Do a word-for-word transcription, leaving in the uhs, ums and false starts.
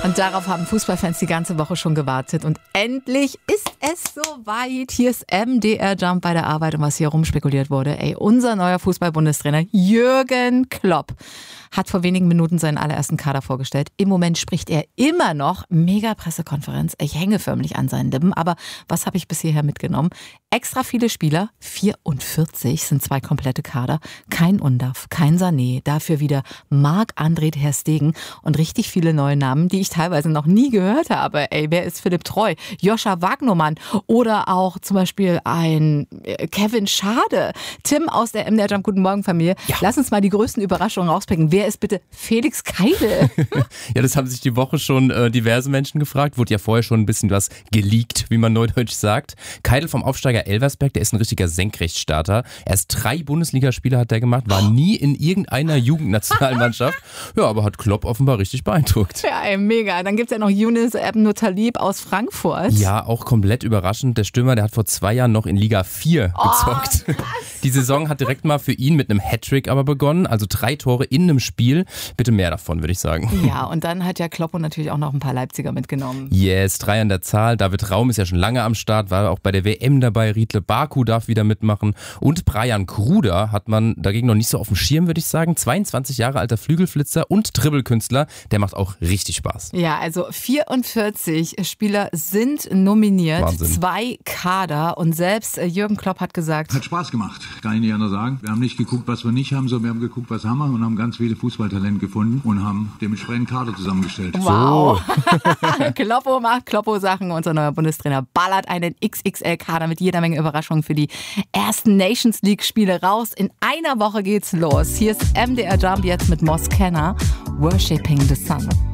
Und darauf haben Fußballfans die ganze Woche schon gewartet. Und endlich ist es soweit. Hier ist M D R Jump bei der Arbeit und was hier rumspekuliert wurde. Ey, unser neuer Fußball-Bundestrainer Jürgen Klopp hat vor wenigen Minuten seinen allerersten Kader vorgestellt. Im Moment spricht er immer noch. Mega Pressekonferenz. Ich hänge förmlich an seinen Lippen. Aber was habe ich bis hierher mitgenommen? Extra viele Spieler, vierundvierzig sind zwei komplette Kader. Kein Undav, kein Sané, dafür wieder Marc-André ter Stegen und richtig viele neue Namen, die ich teilweise noch nie gehört habe. Ey, wer ist Philipp Treu? Joscha Wagnermann oder auch zum Beispiel ein Kevin Schade. Tim aus der M D R Jump Guten Morgen Familie. Ja. Lass uns mal die größten Überraschungen rauspicken. Wer ist bitte Felix Keidel? Ja, das haben sich die Woche schon äh, diverse Menschen gefragt. Wurde ja vorher schon ein bisschen was geleakt, wie man neudeutsch sagt. Keidel vom Aufsteiger Elversberg, der ist ein richtiger Senkrechtstarter. Erst drei Bundesligaspiele hat er gemacht, war nie in irgendeiner Jugendnationalmannschaft. Ja, aber hat Klopp offenbar richtig beeindruckt. Ja, ey, mega. Dann gibt es ja noch Yunus Ebn Talib aus Frankfurt. Ja, auch komplett überraschend. Der Stürmer, der hat vor zwei Jahren noch in Liga vier gezockt. Oh, die Saison hat direkt mal für ihn mit einem Hattrick aber begonnen. Also drei Tore in einem Spiel. Bitte mehr davon, würde ich sagen. Ja, und dann hat ja Kloppo natürlich auch noch ein paar Leipziger mitgenommen. Yes, drei an der Zahl. David Raum ist ja schon lange am Start, war auch bei der W M dabei. Riedle Baku darf wieder mitmachen. Und Brian Kruder hat man dagegen noch nicht so auf dem Schirm, würde ich sagen. zweiundzwanzig Jahre alter Flügelflitzer und Dribbelkünstler. Der macht auch richtig Spaß. Ja, also vierundvierzig Spieler sind nominiert. Wahnsinn. Zwei Kader. Und selbst Jürgen Klopp hat gesagt... Hat Spaß gemacht, kann ich nicht anders sagen. Wir haben nicht geguckt, was wir nicht haben, sondern wir haben geguckt, was haben wir und haben ganz viele Fußballtalente gefunden und haben dementsprechend Kader zusammengestellt. Wow. So. Kloppo macht Kloppo-Sachen. Unser neuer Bundestrainer ballert einen X X L-Kader mit jeder Menge Überraschungen für die ersten Nations League-Spiele raus. In einer Woche geht's los. Hier ist M D R Jump jetzt mit Moss Kenner, Worshipping the Sun.